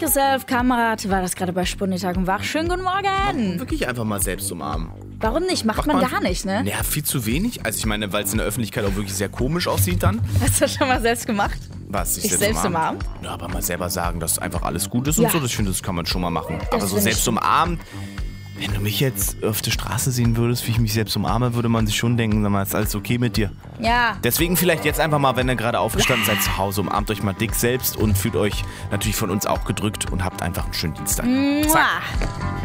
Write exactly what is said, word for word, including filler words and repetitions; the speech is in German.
yourself, Kamerad, war das gerade bei Spundetag und Wach. Schönen guten Morgen. Wirklich einfach mal selbst umarmen. Warum nicht? Macht, Macht man, man gar nicht, ne? Ja, viel zu wenig. Also ich meine, weil es in der Öffentlichkeit auch wirklich sehr komisch aussieht dann. Hast du das schon mal selbst gemacht? Was? Ich selbst umarmt? Ja, aber mal selber sagen, dass einfach alles gut ist Ja. und so, das, ich finde, das kann man schon mal machen. Das aber so find selbst ich- umarmt, wenn du mich jetzt auf der Straße sehen würdest, wie ich mich selbst umarme, würde man sich schon denken, sag mal, ist alles okay mit dir? Ja. Deswegen vielleicht jetzt einfach mal, wenn ihr gerade aufgestanden seid zu Hause, umarmt euch mal dick selbst und fühlt euch natürlich von uns auch gedrückt und habt einfach einen schönen Dienstag. Mua. Zack.